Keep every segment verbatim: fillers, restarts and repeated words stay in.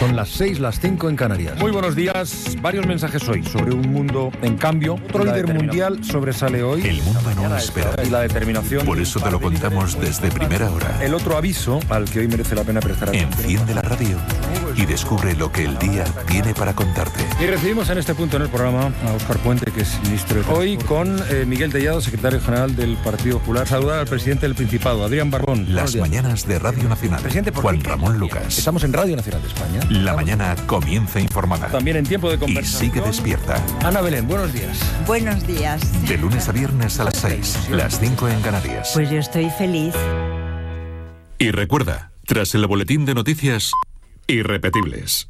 Son las seis, las cinco en Canarias. Muy buenos días. Varios mensajes hoy sobre un mundo en cambio. Otro líder mundial sobresale hoy. El mundo no espera. Y la determinación. Por eso te lo contamos desde primera hora. El otro aviso al que hoy merece la pena prestar atención. Enciende la radio y descubre lo que el día tiene para contarte. Y recibimos en este punto en el programa a Óscar Puente, que es ministro de... Hoy con eh, Miguel Tellado, secretario general del Partido Popular. Saludar al presidente del Principado, Adrián Barbón. Las mañanas de Radio Nacional. Presidente, Juan Ramón Lucas. Estamos en Radio Nacional de España. La mañana comienza informada. También en tiempo de Y conversación. sigue despierta. Ana Belén, buenos días. Buenos días. De lunes a viernes a las seis, las cinco en Canarias. Pues yo estoy feliz. Y recuerda, tras el boletín de noticias, irrepetibles.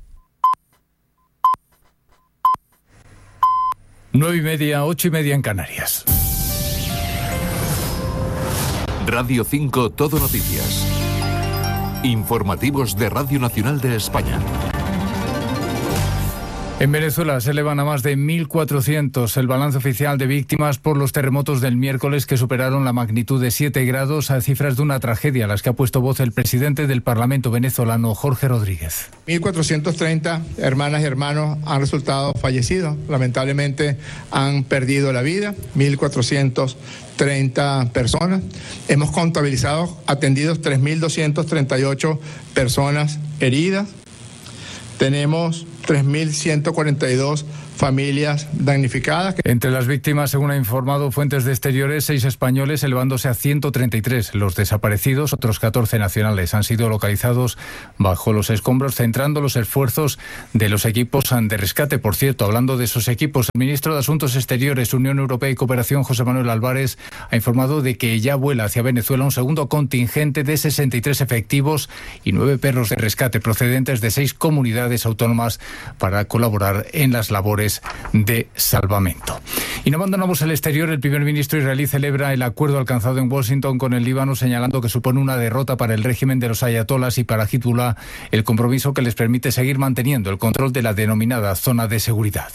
Nueve y media, ocho y media en Canarias. Radio cinco Todo Noticias. Informativos de Radio Nacional de España. En Venezuela se elevan a más de mil cuatrocientos el balance oficial de víctimas por los terremotos del miércoles, que superaron la magnitud de siete grados, a cifras de una tragedia a las que ha puesto voz el presidente del Parlamento venezolano, Jorge Rodríguez. mil cuatrocientos treinta hermanas y hermanos han resultado fallecidos. Lamentablemente han perdido la vida, mil cuatrocientos treinta personas. Hemos contabilizado, atendidos tres mil doscientas treinta y ocho personas heridas. Tenemos tres mil ciento cuarenta y dos familias damnificadas. Entre las víctimas, según ha informado fuentes de exteriores, seis españoles, elevándose a ciento treinta y tres. Los desaparecidos, otros catorce nacionales, han sido localizados bajo los escombros, centrando los esfuerzos de los equipos de rescate. Por cierto, hablando de esos equipos, el ministro de Asuntos Exteriores, Unión Europea y Cooperación, José Manuel Álvarez, ha informado de que ya vuela hacia Venezuela un segundo contingente de sesenta y tres efectivos y nueve perros de rescate procedentes de seis comunidades autónomas para colaborar en las labores de salvamento. Y no abandonamos el exterior. El primer ministro israelí celebra el acuerdo alcanzado en Washington con el Líbano, señalando que supone una derrota para el régimen de los ayatolás y para Hezbollah, el compromiso que les permite seguir manteniendo el control de la denominada zona de seguridad.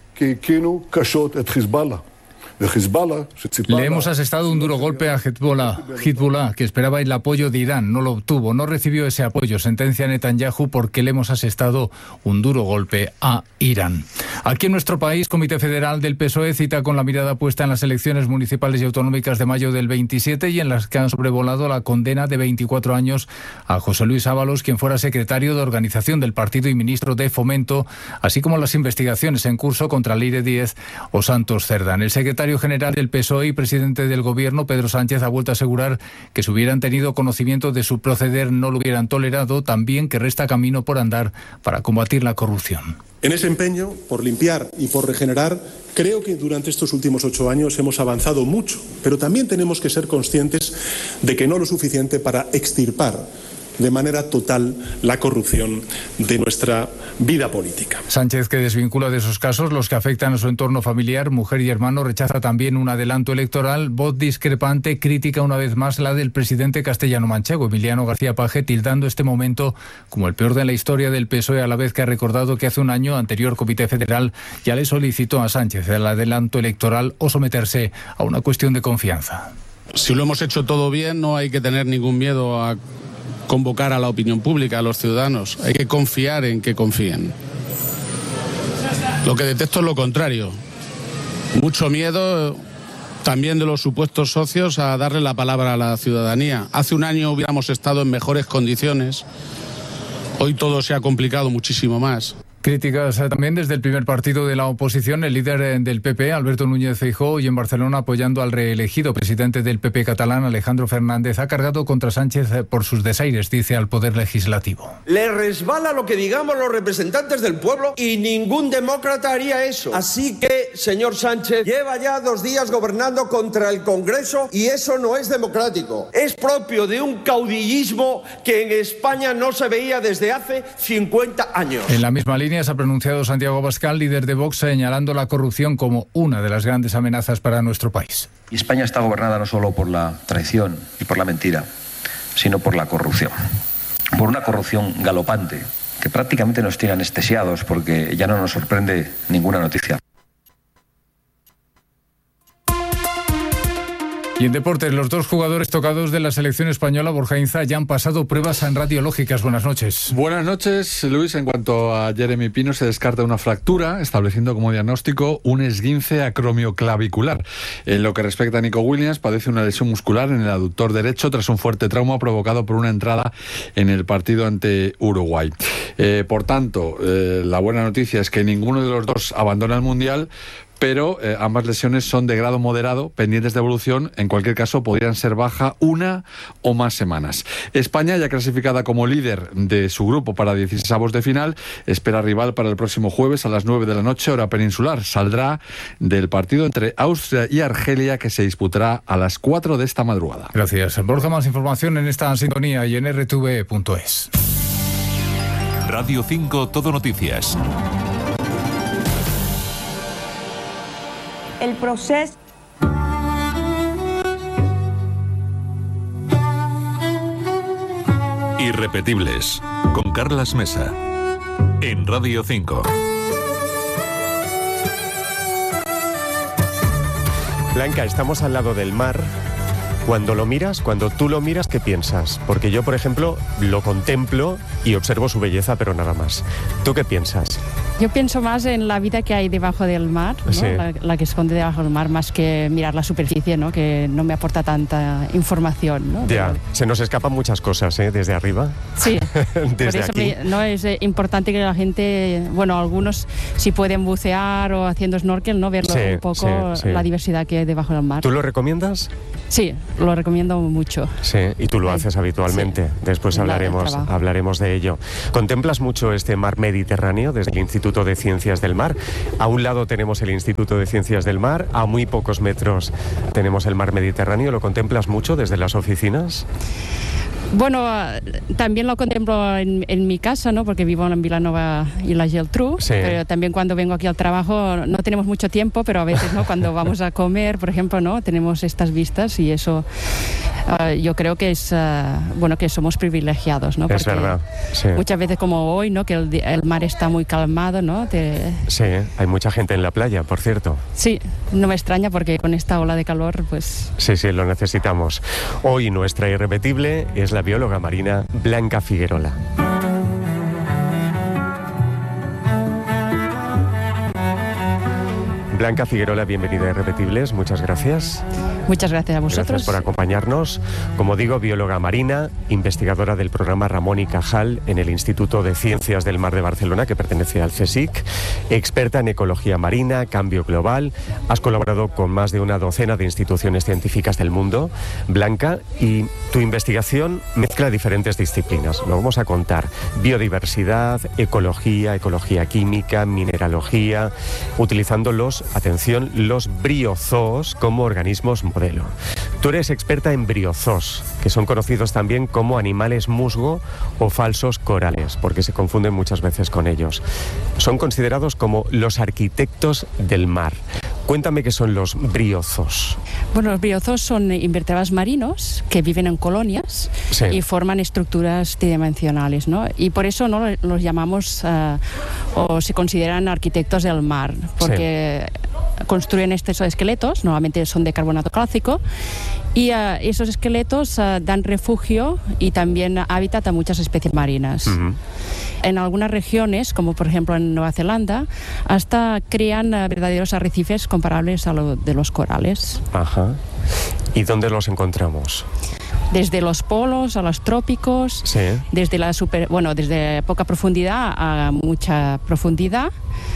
Le hemos asestado un duro golpe a Hezbollah, Hezbollah, que esperaba el apoyo de Irán, no lo obtuvo, no recibió ese apoyo, sentencia Netanyahu, porque le hemos asestado un duro golpe a Irán. Aquí en nuestro país, Comité Federal del P S O E cita con la mirada puesta en las elecciones municipales y autonómicas de mayo del veintisiete, y en las que han sobrevolado la condena de veinticuatro años a José Luis Ábalos, quien fuera secretario de organización del partido y ministro de Fomento, así como las investigaciones en curso contra Leire Díez o Santos Cerdán. El secretario general del P S O E y presidente del gobierno, Pedro Sánchez, ha vuelto a asegurar que si hubieran tenido conocimiento de su proceder no lo hubieran tolerado, también que resta camino por andar para combatir la corrupción. En ese empeño por limpiar y por regenerar, creo que durante estos últimos ocho años hemos avanzado mucho, pero también tenemos que ser conscientes de que no lo suficiente para extirpar de manera total la corrupción de nuestra vida política. Sánchez, que desvincula de esos casos los que afectan a su entorno familiar, mujer y hermano, rechaza también un adelanto electoral. Voz discrepante critica una vez más la del presidente castellano-manchego, Emiliano García Paje, tildando este momento como el peor de la historia del P S O E, a la vez que ha recordado que hace un año, anterior Comité Federal ya le solicitó a Sánchez el adelanto electoral o someterse a una cuestión de confianza. Si lo hemos hecho todo bien, no hay que tener ningún miedo a convocar a la opinión pública, a los ciudadanos. Hay que confiar en que confíen. Lo que detesto es lo contrario. Mucho miedo también de los supuestos socios a darle la palabra a la ciudadanía. Hace un año hubiéramos estado en mejores condiciones. Hoy todo se ha complicado muchísimo más. Críticas también desde el primer partido de la oposición. El líder del P P, Alberto Núñez Feijóo, hoy en Barcelona apoyando al reelegido presidente del P P catalán, Alejandro Fernández, ha cargado contra Sánchez por sus desaires, dice, al Poder Legislativo. Le resbala lo que digamos los representantes del pueblo y ningún demócrata haría eso. Así que, señor Sánchez, lleva ya dos días gobernando contra el Congreso y eso no es democrático. Es propio de un caudillismo que en España no se veía desde hace cincuenta años. En la misma línea se ha pronunciado Santiago Abascal, líder de Vox, señalando la corrupción como una de las grandes amenazas para nuestro país. Y España está gobernada no solo por la traición y por la mentira, sino por la corrupción. Por una corrupción galopante que prácticamente nos tiene anestesiados porque ya no nos sorprende ninguna noticia. Y en deportes, los dos jugadores tocados de la selección española, Borja Inza, ya han pasado pruebas radiológicas. Buenas noches. Buenas noches, Luis. En cuanto a Jeremy Pino, se descarta una fractura, estableciendo como diagnóstico un esguince acromioclavicular. En lo que respecta a Nico Williams, padece una lesión muscular en el aductor derecho tras un fuerte trauma provocado por una entrada en el partido ante Uruguay. Eh, por tanto, eh, la buena noticia es que ninguno de los dos abandona el Mundial, pero eh, ambas lesiones son de grado moderado, pendientes de evolución. En cualquier caso, podrían ser baja una o más semanas. España, ya clasificada como líder de su grupo para dieciseisavos de final, espera rival para el próximo jueves a las nueve de la noche, hora peninsular. Saldrá del partido entre Austria y Argelia, que se disputará a las cuatro de esta madrugada. Gracias. Borja, más información en esta sintonía y en erre te ve punto es. Radio cinco Todo Noticias. El proceso. Irrepetibles, con Carlas Mesa, en Radio cinco. Blanca, estamos al lado del mar. Cuando lo miras, cuando tú lo miras, ¿qué piensas? Porque yo, por ejemplo, lo contemplo y observo su belleza, pero nada más. ¿Tú qué piensas? Yo pienso más en la vida que hay debajo del mar, ¿no? Sí. la, la que esconde debajo del mar, más que mirar la superficie, ¿no? Que no me aporta tanta información, ¿no? Ya, Pero... se nos escapan muchas cosas, ¿eh? Desde arriba. Sí, desde por eso aquí. Me, no es eh, importante que la gente, bueno, algunos si pueden bucear o haciendo snorkel, ¿no? Verlo sí, un poco, sí, sí. la diversidad que hay debajo del mar. ¿Tú lo recomiendas? Sí, lo recomiendo mucho. Sí, y tú lo haces habitualmente. Sí. Después hablaremos, hablaremos de ello. ¿Contemplas mucho este mar Mediterráneo desde el Instituto de Ciencias del Mar? A un lado tenemos el Instituto de Ciencias del Mar, a muy pocos metros tenemos el mar Mediterráneo. ¿Lo contemplas mucho desde las oficinas? Bueno, también lo contemplo en, en mi casa, ¿no? Porque vivo en Vilanova y la Geltrú, sí. Pero también cuando vengo aquí al trabajo no tenemos mucho tiempo, pero a veces, ¿no? Cuando vamos a comer, por ejemplo, ¿no? Tenemos estas vistas y eso uh, yo creo que es, uh, bueno, que somos privilegiados, ¿no? Es verdad, sí. Muchas veces como hoy, ¿no? Que el, el mar está muy calmado, ¿no? Te... Sí, hay mucha gente en la playa, por cierto. Sí, no me extraña porque con esta ola de calor, pues... Sí, sí, lo necesitamos. Hoy nuestra irrepetible es la bióloga marina Blanca Figuerola. Blanca Figuerola, bienvenida a Irrepetibles, muchas gracias. Muchas gracias a vosotros. Gracias por acompañarnos. Como digo, bióloga marina, investigadora del programa Ramón y Cajal en el Instituto de Ciencias del Mar de Barcelona, que pertenece al CSIC, experta en ecología marina, cambio global. Has colaborado con más de una docena de instituciones científicas del mundo, Blanca, y tu investigación mezcla diferentes disciplinas. Lo vamos a contar: biodiversidad, ecología, ecología química, mineralogía, utilizando los, atención, los briozoos como organismos modelo. Tú eres experta en briozoos, que son conocidos también como animales musgo o falsos corales, porque se confunden muchas veces con ellos. Son considerados como los arquitectos del mar. Cuéntame qué son los briozoos. Bueno, los briozoos son invertebrados marinos que viven en colonias, sí, y forman estructuras tridimensionales, ¿no? Y por eso, ¿no?, los llamamos uh, o se consideran arquitectos del mar, porque sí, construyen estos esqueletos, normalmente son de carbonato cálcico, y uh, esos esqueletos uh, dan refugio y también hábitat a muchas especies marinas. Uh-huh. En algunas regiones, como por ejemplo en Nueva Zelanda, hasta crean uh, verdaderos arrecifes comparables a los de los corales. Ajá. ¿Y dónde los encontramos? Desde los polos a los trópicos, sí, desde la super, bueno, desde poca profundidad a mucha profundidad.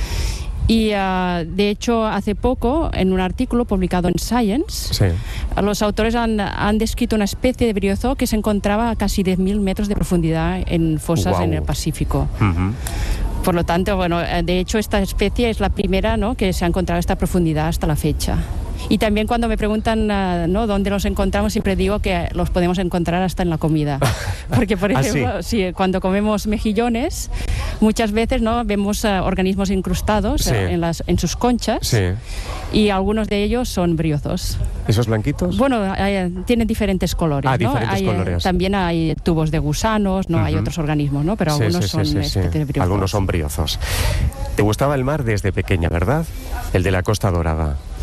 Y uh, de hecho hace poco, en un artículo publicado en Science, sí, los autores han, han descrito una especie de briozoo que se encontraba a casi diez mil metros de profundidad en fosas, wow, en el Pacífico. Uh-huh. Por lo tanto, bueno, de hecho esta especie es la primera, ¿no?, que se ha encontrado a esta profundidad hasta la fecha. Y también cuando me preguntan, uh, ¿no?, dónde los encontramos, siempre digo que los podemos encontrar hasta en la comida. Porque, por ejemplo, ¿ah, sí? Sí, cuando comemos mejillones, muchas veces, ¿no?, vemos uh, organismos incrustados, sí, uh, en, las, en sus conchas, sí, y algunos de ellos son briozoos. ¿Esos blanquitos? Bueno, hay, tienen diferentes colores, ah, ¿no? diferentes hay, colores. También hay tubos de gusanos, ¿no? Uh-huh. Hay otros organismos, ¿no? Pero sí, algunos sí, son sí, sí, sí. briozoos. Algunos son briozoos. ¿Te gustaba el mar desde pequeña, verdad? El de la Costa Dorada.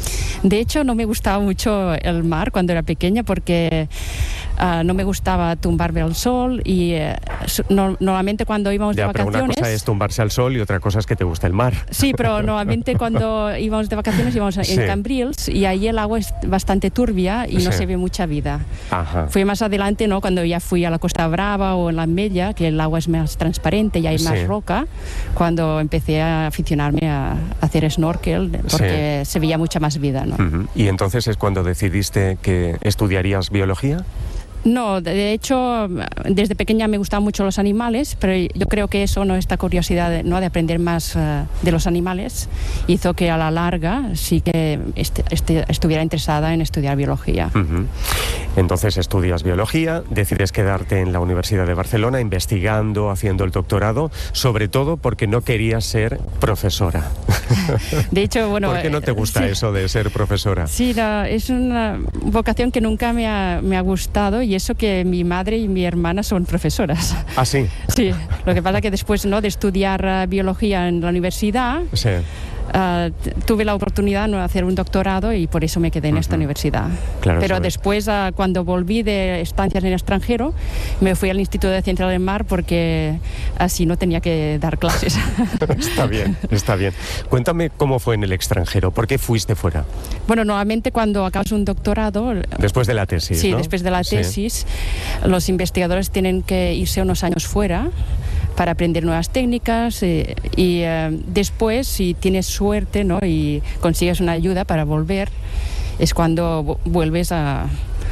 De hecho, no me gustaba mucho el mar cuando era pequeña porque uh, no me gustaba tumbarme al sol y uh, no, normalmente cuando íbamos ya, de vacaciones... Pero una cosa es tumbarse al sol y otra cosa es que te guste el mar. Sí, pero normalmente cuando íbamos de vacaciones íbamos sí. en Cambrils y ahí el agua es bastante turbia y no sí. se ve mucha vida. Ajá. Fue más adelante, ¿no? Cuando ya fui a la Costa Brava o en la Mella, que el agua es más transparente y hay sí. más roca, cuando empecé a aficionarme a hacer snorkel porque sí. se veía mucha más vida, ¿no? Uh-huh. ¿Y entonces es cuando decidiste que estudiarías biología? No, de hecho, desde pequeña me gustaban mucho los animales, pero yo creo que eso, no, esta curiosidad de, ¿no? de aprender más uh, de los animales, hizo que a la larga sí que este, este, estuviera interesada en estudiar biología. Uh-huh. Entonces estudias biología, decides quedarte en la Universidad de Barcelona investigando, haciendo el doctorado, sobre todo porque no querías ser profesora. De hecho, bueno... ¿Por qué no te gusta sí. eso de ser profesora? Sí, no, es una vocación que nunca me ha, me ha gustado y eso que mi madre y mi hermana son profesoras. ¿Ah, sí? Sí, lo que pasa que después, ¿no?, de estudiar uh, biología en la universidad... Sí. Uh, tuve la oportunidad de hacer un doctorado y por eso me quedé en uh-huh. esta universidad. Claro, pero sabes. Después, uh, cuando volví de estancias en el extranjero, me fui al Instituto de Ciencias del Mar porque así no tenía que dar clases. Está bien, está bien. Cuéntame cómo fue en el extranjero, ¿por qué fuiste fuera? Bueno, normalmente cuando acabas un doctorado... Después de la tesis, Sí, ¿no? después de la tesis, sí. los investigadores tienen que irse unos años fuera para aprender nuevas técnicas y, y uh, después, si tienes suerte, ¿no?, y consigues una ayuda para volver, es cuando vuelves a...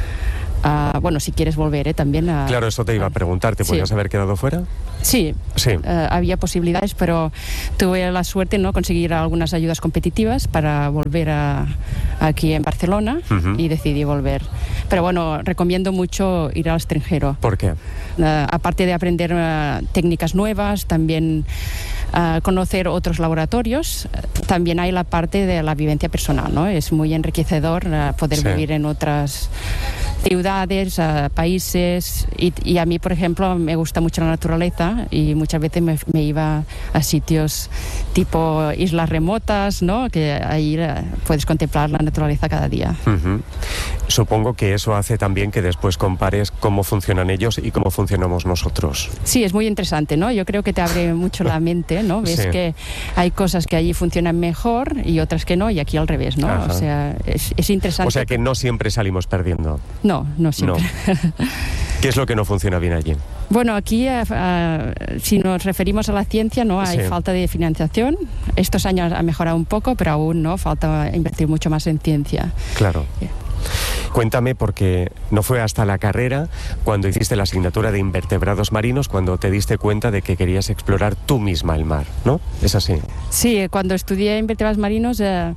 a bueno, si quieres volver, ¿eh? También a... Claro, eso te iba a preguntar, ¿te sí. podías haber quedado fuera? Sí, sí. Uh, había posibilidades, pero tuve la suerte, ¿no?, conseguir algunas ayudas competitivas para volver a, aquí en Barcelona uh-huh. y decidí volver. Pero bueno, recomiendo mucho ir al extranjero. ¿Por qué? Uh, aparte de aprender uh, técnicas nuevas, también uh, conocer otros laboratorios, uh, también hay la parte de la vivencia personal, ¿no? Es muy enriquecedor uh, poder sí. vivir en otras ciudades, uh, países y, y a mí, por ejemplo, me gusta mucho la naturaleza y muchas veces me, me iba a sitios tipo islas remotas, ¿no?, que ahí uh, puedes contemplar la naturaleza cada día. Uh-huh. Supongo que eso hace también que después compares cómo funcionan ellos y cómo funcionamos nosotros. Sí, es muy interesante, ¿no? Yo creo que te abre mucho la mente, ¿no? Ves sí. que hay cosas que allí funcionan mejor y otras que no, y aquí al revés, ¿no? Ajá. O sea, es, es interesante. O sea que no siempre salimos perdiendo. No, no siempre. No. ¿Qué es lo que no funciona bien allí? Bueno, aquí, uh, uh, si nos referimos a la ciencia, no hay sí. falta de financiación. Estos años ha mejorado un poco, pero aún no, falta invertir mucho más en ciencia. Claro. Yeah. Cuéntame, porque no fue hasta la carrera, cuando hiciste la asignatura de invertebrados marinos, cuando te diste cuenta de que querías explorar tú misma el mar, ¿no? ¿Es así? Sí, cuando estudié invertebrados marinos eh,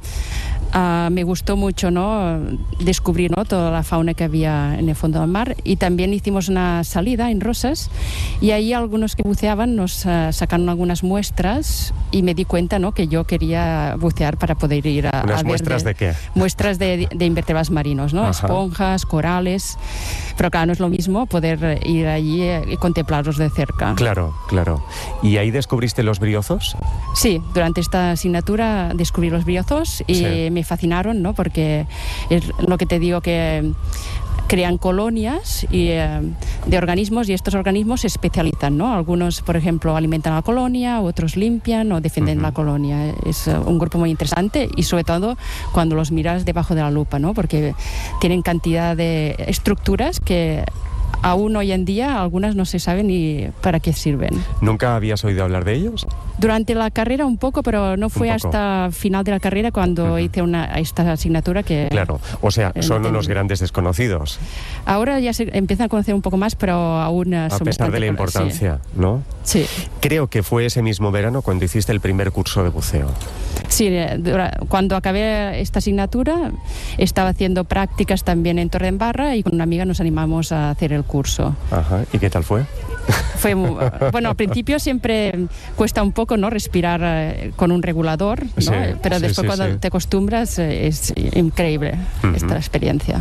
uh, me gustó mucho, ¿no?, descubrir, ¿no?, toda la fauna que había en el fondo del mar, y también hicimos una salida en Rosas y ahí algunos que buceaban nos uh, sacaron algunas muestras y me di cuenta, ¿no?, que yo quería bucear para poder ir a, ¿Unas a ver muestras de, de qué? Muestras de, de invertebrados marinos, ¿no? Ajá. Esponjas, corales, pero claro, no es lo mismo poder ir allí y contemplarlos de cerca. Claro, claro. ¿Y ahí descubriste los briozos? Sí, durante esta asignatura descubrí los briozos y sí. me fascinaron, ¿no?, porque es lo que te digo, que crean colonias y, eh, de organismos, y estos organismos se especializan, ¿no? Algunos, por ejemplo, alimentan a la colonia, otros limpian o defienden uh-huh. la colonia. Es uh, un grupo muy interesante y sobre todo cuando los miras debajo de la lupa, ¿no?, porque tienen cantidad de estructuras que aún hoy en día algunas no se saben ni para qué sirven. ¿Nunca habías oído hablar de ellos? Durante la carrera un poco, pero no fue hasta final de la carrera cuando uh-huh. hice una, esta asignatura que... Claro, o sea, son unos grandes desconocidos. Ahora ya se empiezan a conocer un poco más, pero aún a son pesar de la importancia, sí. ¿no? Sí. Creo que fue ese mismo verano cuando hiciste el primer curso de buceo. Sí, cuando acabé esta asignatura estaba haciendo prácticas también en Torredembarra y con una amiga nos animamos a hacer el curso. Ajá, ¿y qué tal fue? Fue muy, bueno, al principio siempre cuesta un poco, ¿no?, respirar eh, con un regulador, ¿no? Sí, pero sí, después sí, cuando sí. te acostumbras eh, es increíble uh-huh. esta experiencia.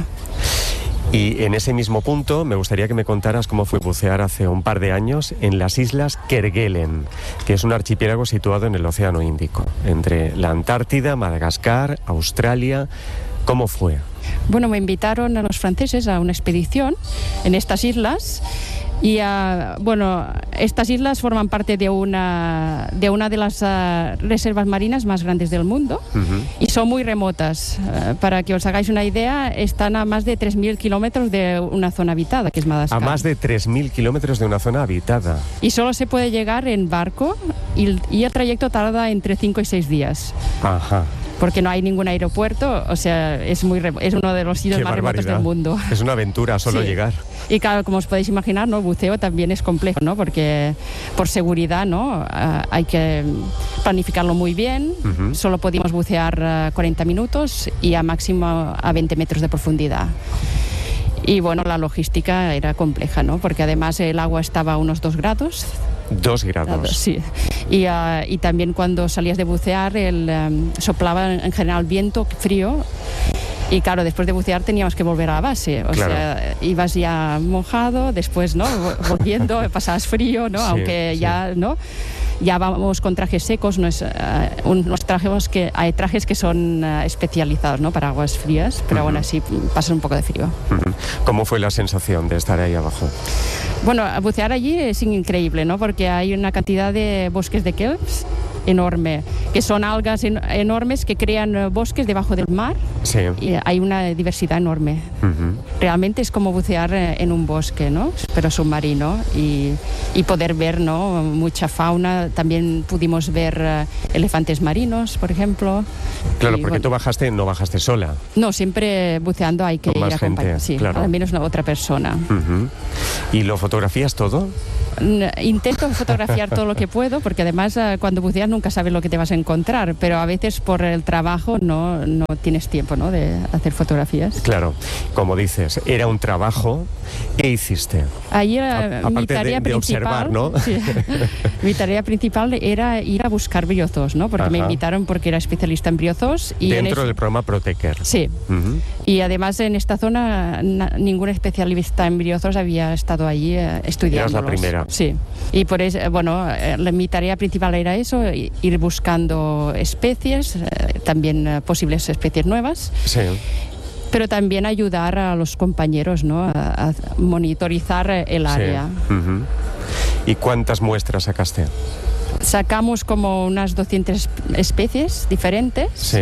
Y en ese mismo punto me gustaría que me contaras cómo fue bucear hace un par de años en las islas Kerguelen, que es un archipiélago situado en el Océano Índico, entre la Antártida, Madagascar, Australia. ¿Cómo fue? Bueno, me invitaron a los franceses a una expedición en estas islas. Y uh, bueno, estas islas forman parte de una de, una de las uh, reservas marinas más grandes del mundo. Uh-huh. Y son muy remotas. Uh, para que os hagáis una idea, están a más de tres mil kilómetros de una zona habitada, que es Madagascar. A más de tres mil kilómetros de una zona habitada. Y solo se puede llegar en barco y, y el trayecto tarda entre cinco y seis días. Ajá. Porque no hay ningún aeropuerto, o sea, es muy es uno de los sitios Qué más barbaridad. remotos del mundo. Es una aventura solo Sí. llegar. Y claro, como os podéis imaginar, ¿no? El buceo también es complejo, ¿no? Porque por seguridad, ¿no? Uh, hay que planificarlo muy bien. Uh-huh. Solo podíamos bucear uh, cuarenta minutos y a máximo a veinte metros de profundidad. Y bueno, la logística era compleja, ¿no? Porque además el agua estaba a unos dos grados. Dos grados. Sí. Y, uh, y también cuando salías de bucear, el, um, soplaba en general viento frío. Y claro, después de bucear teníamos que volver a la base. O claro. sea, ibas ya mojado, después, ¿no? Volviendo, pasabas frío, ¿no? Sí, Aunque sí. ya, ¿no? Ya vamos con trajes secos, no es, uh, unos trajes que, hay trajes que son uh, especializados, ¿no? Para aguas frías, pero uh-huh. aún así pasas un poco de frío. Uh-huh. ¿Cómo fue la sensación de estar ahí abajo? Bueno, bucear allí es increíble, ¿no? Porque hay una cantidad de bosques de kelps enorme, que son algas en, enormes que crean bosques debajo del mar. Sí. Y hay una diversidad enorme. Uh-huh. Realmente es como bucear en un bosque, ¿no? Pero submarino y, y poder ver, ¿no? Mucha fauna. También pudimos ver uh, elefantes marinos, por ejemplo. Claro, y, porque bueno, tú bajaste, no bajaste sola. No, siempre buceando hay que Con ir más acompañado. gente, Sí, claro. al menos una otra persona. Uh-huh. ¿Y lo fotografías todo? Intento fotografiar todo lo que puedo, porque además cuando buceas nunca sabes lo que te vas a encontrar, pero a veces por el trabajo no, no tienes tiempo, ¿no? De hacer fotografías. Claro, como dices, era un trabajo. ¿Qué hiciste? Ahí era a, mi tarea de, de principal. observar, ¿no? Sí. Mi tarea principal era ir a buscar briozoos, ¿no? Porque Ajá. me invitaron porque era especialista en briozoos. Y Dentro en del programa Proteker. Sí. Uh-huh. Y además en esta zona na, ningún especialista en briozoos había estado allí eh, estudiándolos. Eras la primera. Sí. Y por eso, bueno, eh, mi tarea principal era eso, ir buscando especies, eh, también eh, posibles especies nuevas. Sí. Pero también ayudar a los compañeros, ¿no? a, a monitorizar el área. Sí. Uh-huh. ¿Y cuántas muestras sacaste? Sacamos como unas doscientas especies diferentes. Sí.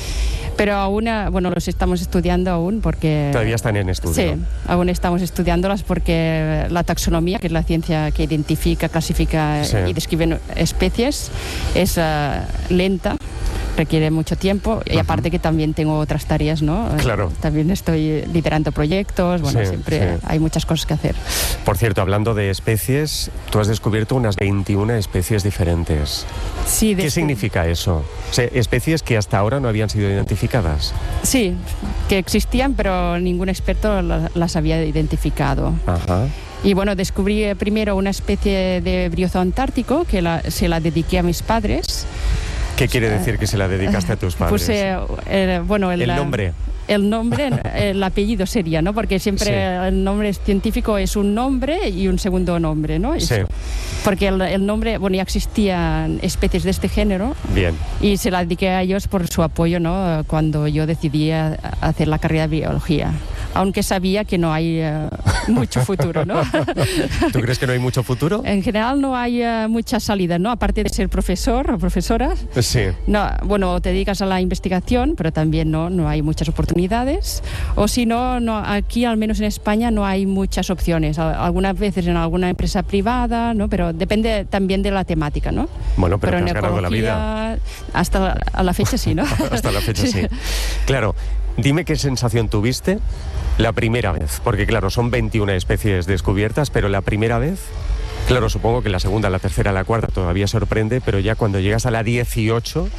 Pero aún, bueno, los estamos estudiando aún porque... Todavía están en estudio. Sí, aún estamos estudiándolas porque la taxonomía, que es la ciencia que identifica, clasifica sí. y describe especies, es uh, lenta, requiere mucho tiempo y uh-huh. aparte que también tengo otras tareas, ¿no? Claro. También estoy liderando proyectos, bueno, sí, siempre sí. hay muchas cosas que hacer. Por cierto, hablando de especies, tú has descubierto unas veintiuna especies diferentes. Sí. ¿Qué de... significa eso? O sea, especies que hasta ahora no habían sido identificadas. Sí, que existían, pero ningún experto las había identificado. Ajá. Y bueno, descubrí primero una especie de briozoo antártico que la, se la dediqué a mis padres. ¿Qué quiere decir que se la dedicaste a tus padres? Pues, eh, eh, bueno, el, el nombre. El nombre, el apellido sería, ¿no? Porque siempre sí. el nombre científico es un nombre y un segundo nombre, ¿no? Sí. Porque el, el nombre, bueno, ya existían especies de este género. Bien. Y se la dediqué a ellos por su apoyo, ¿no? Cuando yo decidí hacer la carrera de biología. Aunque sabía que no hay uh, mucho futuro, ¿no? ¿Tú crees que no hay mucho futuro? En general no hay uh, mucha salida, ¿no? Aparte de ser profesor o profesora. Sí. No, bueno, te dedicas a la investigación, pero también no, no hay muchas oportunidades. O si no, no, aquí, al menos en España, no hay muchas opciones. Algunas veces en alguna empresa privada, ¿no? Pero depende también de la temática, ¿no? Bueno, pero, pero te has en ganado la vida. Hasta la, a la fecha sí, ¿no? Hasta la fecha sí. sí. Claro. Dime qué sensación tuviste la primera vez, porque claro, son veintiuna especies descubiertas, pero la primera vez, claro, supongo que la segunda, la tercera, la cuarta todavía sorprende, pero ya cuando llegas a la dieciocho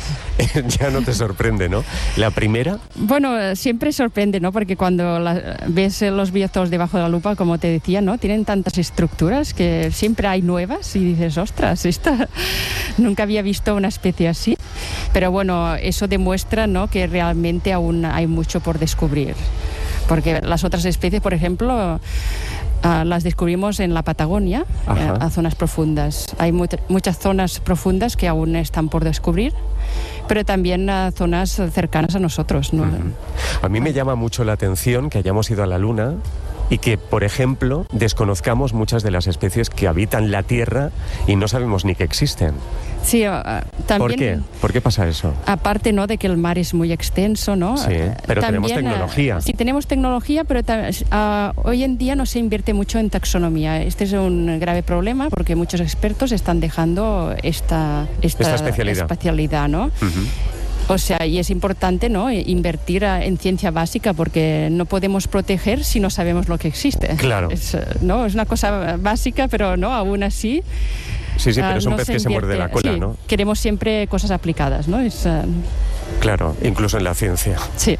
ya no te sorprende, ¿no? La primera... Bueno, siempre sorprende, ¿no? Porque cuando la, ves los briozoos debajo de la lupa, como te decía, ¿no? Tienen tantas estructuras que siempre hay nuevas y dices, ostras, esta... nunca había visto una especie así. Pero bueno, eso demuestra, ¿no? Que realmente aún hay mucho por descubrir. Porque las otras especies, por ejemplo, Uh, las descubrimos en la Patagonia, eh, a zonas profundas. Hay mu muchas zonas profundas que aún están por descubrir, pero también a zonas cercanas a nosotros, ¿no? Uh-huh. A mí me llama mucho la atención que hayamos ido a la Luna y que, por ejemplo, desconozcamos muchas de las especies que habitan la Tierra y no sabemos ni que existen. Sí, uh, también... ¿Por qué? ¿Por qué pasa eso? Aparte, ¿no?, de que el mar es muy extenso, ¿no? Sí, pero también, tenemos tecnología. Uh, sí, tenemos tecnología, pero uh, hoy en día no se invierte mucho en taxonomía. Este es un grave problema porque muchos expertos están dejando esta, esta, esta especialidad. especialidad, ¿no? Uh-huh. O sea, y es importante, ¿no?, invertir en ciencia básica porque no podemos proteger si no sabemos lo que existe. Claro. Es, ¿no? Es una cosa básica, pero no, aún así... Sí, sí, pero es un no pez se que se muerde la cola, sí, ¿no? Queremos siempre cosas aplicadas, ¿no? Es, uh... Claro, incluso en la ciencia. Sí.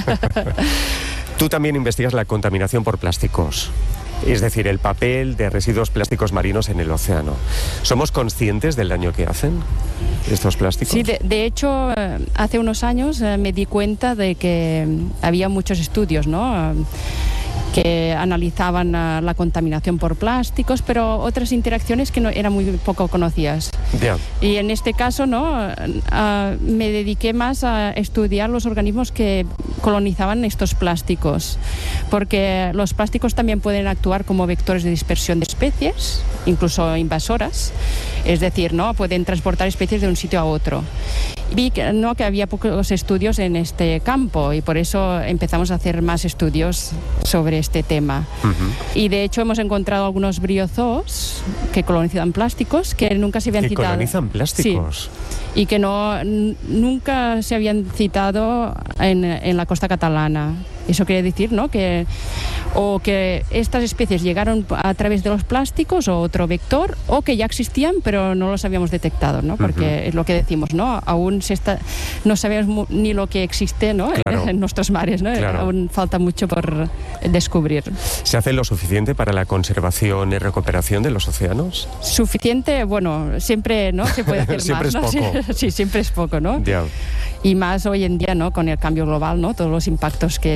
Tú también investigas la contaminación por plásticos. Es decir, el papel de residuos plásticos marinos en el océano. ¿Somos conscientes del daño que hacen estos plásticos? Sí, de, de hecho, hace unos años me di cuenta de que había muchos estudios, ¿no?, que analizaban uh, la contaminación por plásticos, pero otras interacciones que no, eran muy poco conocidas. Yeah. Y en este caso, ¿no?, uh, me dediqué más a estudiar los organismos que colonizaban estos plásticos, porque los plásticos también pueden actuar como vectores de dispersión de especies, incluso invasoras, es decir, ¿no?, pueden transportar especies de un sitio a otro. Vi que, ¿no?, que había pocos estudios en este campo y por eso empezamos a hacer más estudios sobre este tema. Uh-huh. Y de hecho hemos encontrado algunos briozoos que colonizan plásticos que nunca se habían ¿Que citado. colonizan plásticos? Sí. Y que no, nunca se habían citado en, en la costa catalana. Eso quiere decir, ¿no?, que o que estas especies llegaron a través de los plásticos o otro vector, o que ya existían pero no los habíamos detectado, ¿no? Porque uh-huh. es lo que decimos, ¿no? Aún se está, no sabemos ni lo que existe, ¿no?, claro. en nuestros mares, ¿no? Claro. Aún falta mucho por descubrir. ¿Se hace lo suficiente para la conservación y recuperación de los océanos? Suficiente, bueno, siempre, ¿no?, se puede hacer siempre más, es ¿no? poco. Sí, sí, siempre es poco, ¿no? Yeah. Y más hoy en día, ¿no?, con el cambio global, ¿no?, todos los impactos que